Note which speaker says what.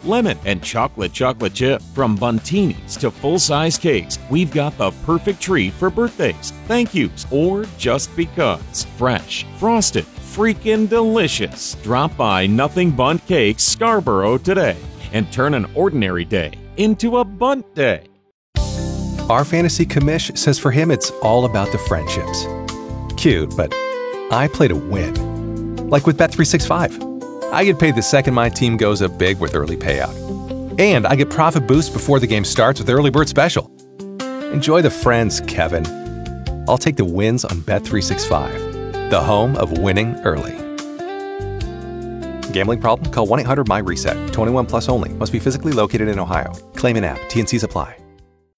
Speaker 1: lemon, and chocolate chip. From buntinis to full-size cakes, we've got the perfect treat for birthdays, thank yous, or just because. Fresh, frosted, freaking delicious. Drop by Nothing Bundt Cakes, Scarborough today and turn an ordinary day into a Bundt day.
Speaker 2: Our fantasy commish says for him it's all about the friendships. Cute, but I play to win. Like with Bet365. I get paid the second my team goes up big with early payout. And I get profit boost before the game starts with Early Bird Special. Enjoy the friends, Kevin. I'll take the wins on Bet365, the home of winning early. Gambling problem? Call 1-800-MY-RESET. 21 plus only. Must be physically located in Ohio. Claim in app. T&Cs apply.